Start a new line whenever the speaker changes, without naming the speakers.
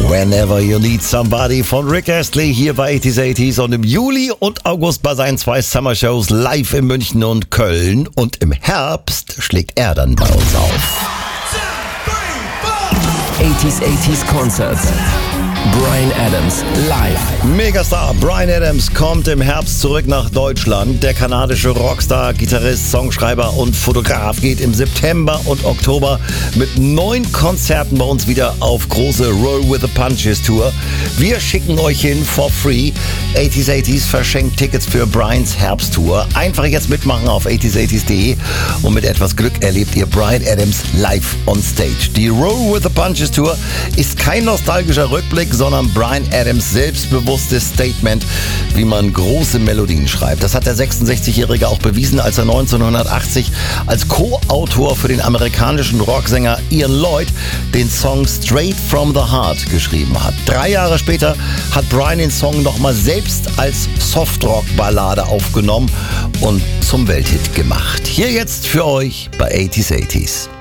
Whenever You Need Somebody von Rick Astley hier bei 80s und im Juli und August bei seinen 2 Summer-Shows live in München und Köln und im Herbst schlägt er dann bei uns auf.
80s Concerts. Bryan Adams live.
Megastar Bryan Adams kommt im Herbst zurück nach Deutschland. Der kanadische Rockstar, Gitarrist, Songschreiber und Fotograf geht im September und Oktober mit 9 Konzerten bei uns wieder auf große Roll with the Punches Tour. Wir schicken euch hin for free. 80s verschenkt Tickets für Bryans Herbsttour. Einfach jetzt mitmachen auf 80s.de und mit etwas Glück erlebt ihr Bryan Adams live on stage. Die Roll with the Punches Tour ist kein nostalgischer Rückblick, sondern Bryan Adams selbstbewusstes Statement, wie man große Melodien schreibt. Das hat der 66-Jährige auch bewiesen, als er 1980 als Co-Autor für den amerikanischen Rocksänger Ian Lloyd den Song Straight from the Heart geschrieben hat. 3 Jahre später hat Bryan den Song nochmal selbst als Softrock-Ballade aufgenommen und zum Welthit gemacht. Hier jetzt für euch bei 80s.